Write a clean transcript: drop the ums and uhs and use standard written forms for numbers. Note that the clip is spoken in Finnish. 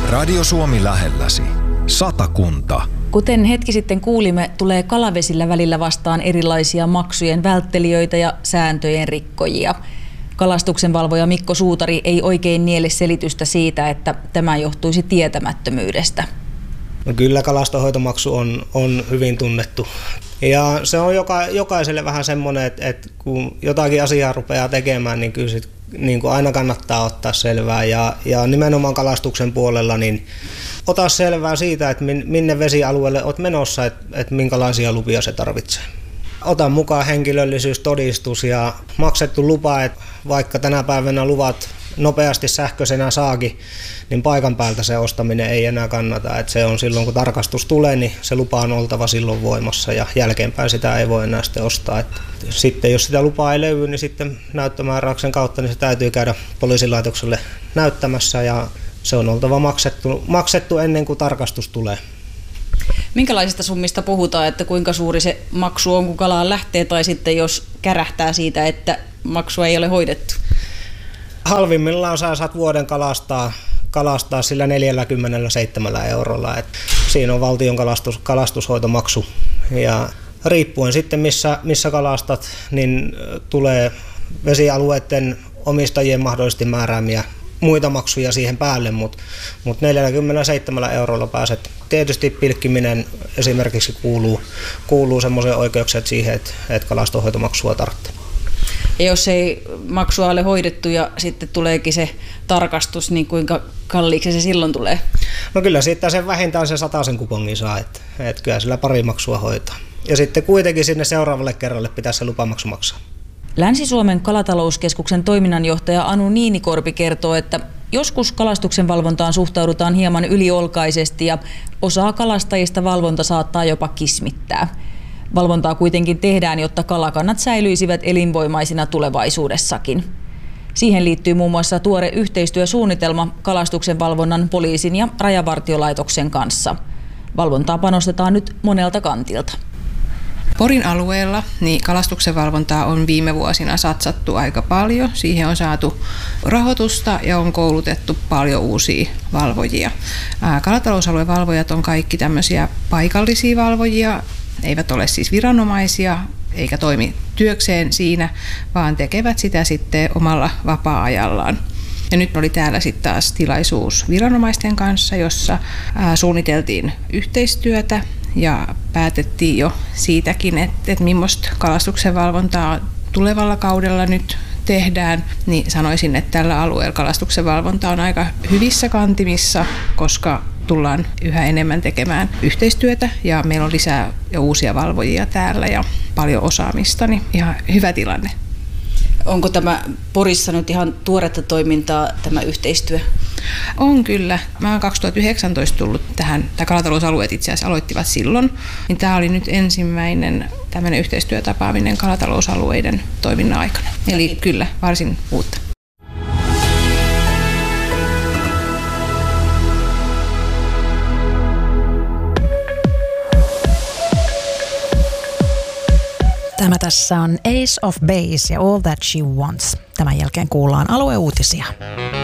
Radio Suomi lähelläsi. Satakunta. Kuten hetki sitten kuulimme, tulee kalavesillä välillä vastaan erilaisia maksujen välttelijöitä ja sääntöjen rikkojia. Kalastuksenvalvoja Mikko Suutari ei oikein niele selitystä siitä, että tämä johtuisi tietämättömyydestä. No kyllä kalastonhoitomaksu on hyvin tunnettu. Ja se on jokaiselle vähän semmoinen, että kun jotakin asiaa rupeaa tekemään, niin kyllä niin kuin aina kannattaa ottaa selvää. Ja nimenomaan kalastuksen puolella niin ota selvää siitä, että minne vesialueelle olet menossa, että minkälaisia lupia se tarvitsee. Ota mukaan henkilöllisyystodistus ja maksettu lupa, että vaikka tänä päivänä luvat nopeasti sähköisenä saakin, niin paikan päältä se ostaminen ei enää kannata. Että se on silloin, kun tarkastus tulee, niin se lupa on oltava silloin voimassa ja jälkeenpäin sitä ei voi enää sitten ostaa. Että sitten jos sitä lupaa ei löydy, niin sitten näyttömääräyksen kautta niin se täytyy käydä poliisilaitokselle näyttämässä ja se on oltava maksettu ennen kuin tarkastus tulee. Minkälaisista summista puhutaan, että kuinka suuri se maksu on, kun kalaan lähtee, tai sitten jos kärähtää siitä, että maksua ei ole hoidettu? Halvimmillaan saat vuoden kalastaa sillä 47 eurolla. Et siinä on valtion kalastushoitomaksu. Ja riippuen sitten missä kalastat, niin tulee vesialueiden omistajien mahdollisesti määräämiä muita maksuja siihen päälle, mutta 47 eurolla pääset. Tietysti pilkkiminen esimerkiksi kuuluu semmoiseen oikeukseen siihen, että kalastonhoitomaksua tarvitsee. Ja jos ei maksua ole hoidettu ja sitten tuleekin se tarkastus, niin kuinka kalliiksi se silloin tulee? No kyllä siitä sen vähintään se 100 kupongin saa, että kyllä sillä pari maksua hoitaa. Ja sitten kuitenkin sinne seuraavalle kerralle pitäisi se lupamaksu maksaa. Länsi-Suomen kalatalouskeskuksen toiminnanjohtaja Anu Niinikorpi kertoo, että joskus kalastuksen valvontaan suhtaudutaan hieman yliolkaisesti ja osaa kalastajista valvonta saattaa jopa kismittää. Valvontaa kuitenkin tehdään, jotta kalakannat säilyisivät elinvoimaisina tulevaisuudessakin. Siihen liittyy muun muassa tuore yhteistyösuunnitelma kalastuksen valvonnan, poliisin ja rajavartiolaitoksen kanssa. Valvontaa panostetaan nyt monelta kantilta. Porin alueella niin kalastuksen valvontaa on viime vuosina satsattu aika paljon. Siihen on saatu rahoitusta ja on koulutettu paljon uusia valvojia. Kalatalousalueen valvojat on kaikki tämmöisiä paikallisia valvojia, eivät ole siis viranomaisia eikä toimi työkseen siinä, vaan tekevät sitä sitten omalla vapaa-ajallaan. Ja nyt oli täällä sitten taas tilaisuus viranomaisten kanssa, jossa suunniteltiin yhteistyötä ja päätettiin jo siitäkin, että millaista kalastuksen valvontaa tulevalla kaudella nyt tehdään, niin sanoisin, että tällä alueella kalastuksen valvonta on aika hyvissä kantimissa, koska tullaan yhä enemmän tekemään yhteistyötä ja meillä on lisää ja uusia valvojia täällä ja paljon osaamista, niin ihan hyvä tilanne. Onko tämä Porissa nyt ihan tuoretta toimintaa, tämä yhteistyö? On kyllä. Mä oon 2019 tullut tähän, tai kalatalousalueet itse asiassa aloittivat silloin, niin tämä oli nyt ensimmäinen tämmöinen yhteistyötapaaminen kalatalousalueiden toiminnan aikana. Eli kyllä, varsin uutta. Tämä tässä on Ace of Base ja All That She Wants. Tämän jälkeen kuullaan alueuutisia.